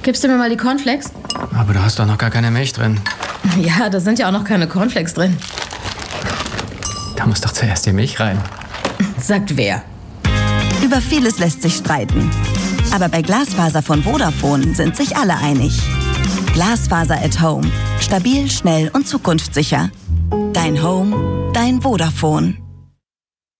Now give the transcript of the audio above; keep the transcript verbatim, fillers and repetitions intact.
Gibst du mir mal die Cornflakes? Aber da hast doch noch gar keine Milch drin. Ja, da sind ja auch noch keine Cornflakes drin. Da muss doch zuerst die Milch rein. Sagt wer? Über vieles lässt sich streiten. Aber bei Glasfaser von Vodafone sind sich alle einig. Glasfaser at Home. Stabil, schnell und zukunftssicher. Dein Home, dein Vodafone.